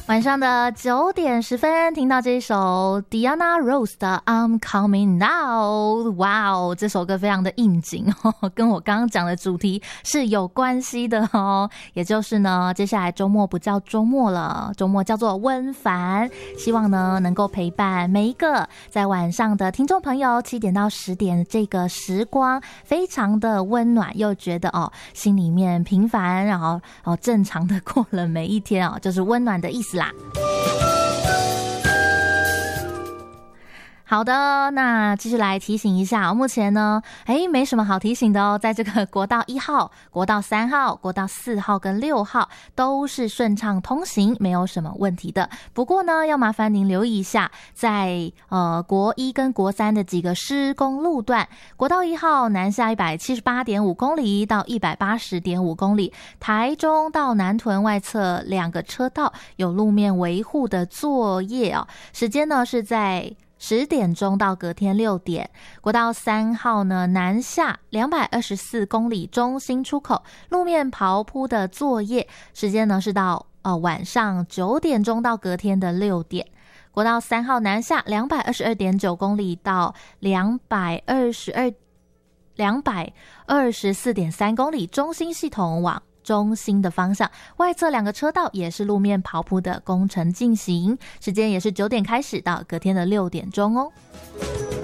晚上的9点10分，听到这一首 Diana Ross 的 I'm Coming Now， 哇哦，这首歌非常的应景哦，跟我刚刚讲的主题是有关系的哦。也就是呢，接下来周末不叫周末了，周末叫做温凡，希望呢能够陪伴每一个在晚上的听众朋友，7点到10点这个时光非常的温暖，又觉得心里面平凡，然后正常的过了每一天就是温暖的意思啦。好的，那继续来提醒一下目前呢没什么好提醒的哦，在这个国道1号、国道3号、国道4号跟6号都是顺畅通行，没有什么问题的。不过呢，要麻烦您留意一下，在国1跟国3的几个施工路段，国道1号南下 178.5 公里到 180.5 公里，台中到南屯外侧2个车道有路面维护的作业时间呢是在10点钟到隔天6点。国道3号呢南下224公里中心出口路面刨铺的作业时间呢是到晚上9点钟到隔天的6点。国道3号南下 222.9 公里到 224.3 公里中心系统往中心的方向，外侧2个车道也是路面刨铺的工程进行，时间也是9点开始到隔天的6点钟哦。